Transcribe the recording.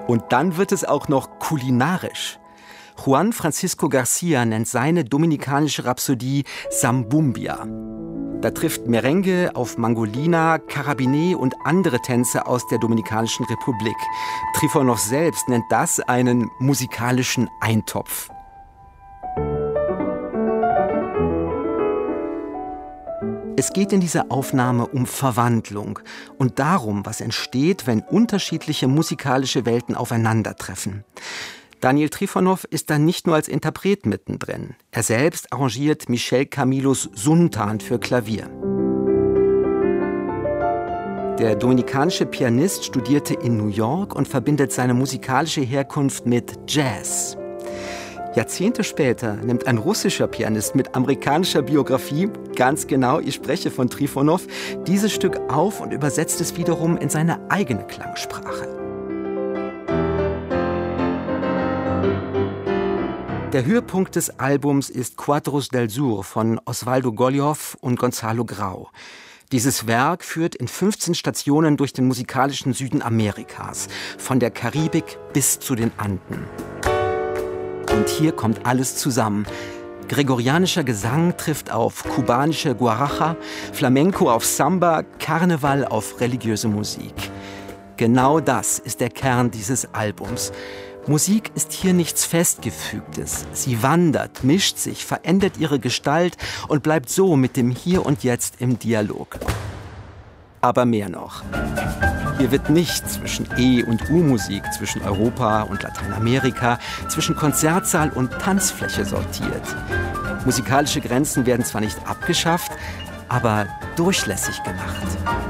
Und dann wird es auch noch kulinarisch. Juan Francisco Garcia nennt seine dominikanische Rhapsodie Zambumbia. Da trifft Merengue auf Mangolina, Carabiner und andere Tänze aus der Dominikanischen Republik. Trifonov selbst nennt das einen musikalischen Eintopf. Es geht in dieser Aufnahme um Verwandlung und darum, was entsteht, wenn unterschiedliche musikalische Welten aufeinandertreffen. Daniel Trifonov ist da nicht nur als Interpret mittendrin. Er selbst arrangiert Michel Camilos Suntan für Klavier. Der dominikanische Pianist studierte in New York und verbindet seine musikalische Herkunft mit Jazz. Jahrzehnte später nimmt ein russischer Pianist mit amerikanischer Biografie, ganz genau, ich spreche von Trifonov, dieses Stück auf und übersetzt es wiederum in seine eigene Klangsprache. Der Höhepunkt des Albums ist Cuadros del Sur von Osvaldo Golijov und Gonzalo Grau. Dieses Werk führt in 15 Stationen durch den musikalischen Süden Amerikas, von der Karibik bis zu den Anden. Und hier kommt alles zusammen. Gregorianischer Gesang trifft auf kubanische Guaracha, Flamenco auf Samba, Karneval auf religiöse Musik. Genau das ist der Kern dieses Albums. Musik ist hier nichts Festgefügtes. Sie wandert, mischt sich, verändert ihre Gestalt und bleibt so mit dem Hier und Jetzt im Dialog. Aber mehr noch. Hier wird nicht zwischen E- und U-Musik, zwischen Europa und Lateinamerika, zwischen Konzertsaal und Tanzfläche sortiert. Musikalische Grenzen werden zwar nicht abgeschafft, aber durchlässig gemacht.